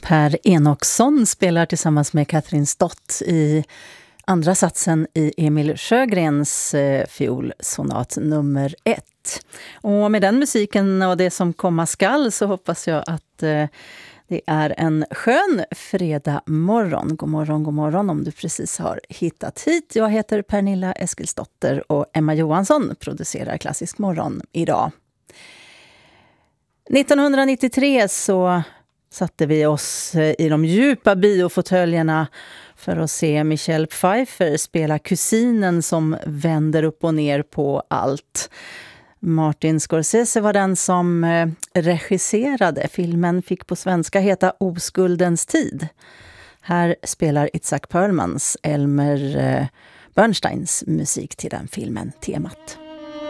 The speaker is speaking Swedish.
Per Enoksson spelar tillsammans med Katrin Stott i andra satsen i Emil Sjögrens fiolsonat nummer 1. Och med den musiken och det som komma skall så hoppas jag att det är en skön fredag morgon. God morgon om du precis har hittat hit. Jag heter Pernilla Eskilsdotter och Emma Johansson producerar Klassisk morgon idag. 1993 så satte vi oss i de djupa biofåtöljerna för att se Michelle Pfeiffer spela kusinen som vänder upp och ner på allt. Martin Scorsese var den som regisserade. Filmen fick på svenska heta Oskuldens tid. Här spelar Itzhak Perlmans Elmer Bernsteins musik till den filmen temat.